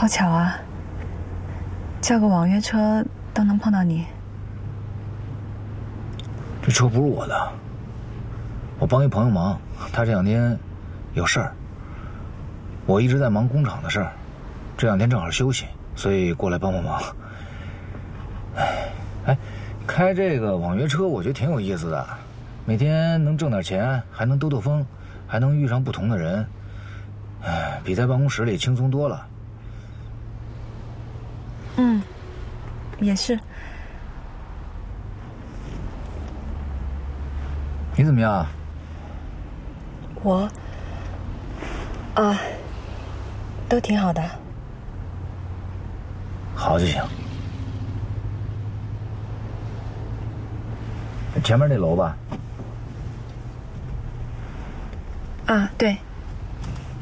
好巧啊，叫个网约车都能碰到你。 这车不是我的，我帮一朋友忙，他这两天有事儿，我一直在忙工厂的事儿，这两天正好休息，所以过来帮帮忙。哎，开这个网约车我觉得挺有意思的，每天能挣点钱，还能兜兜风，还能遇上不同的人，比在办公室里轻松多了。 嗯，也是。 你怎么样？ 我都挺好的。 好就行。前面那楼吧？ 啊，对。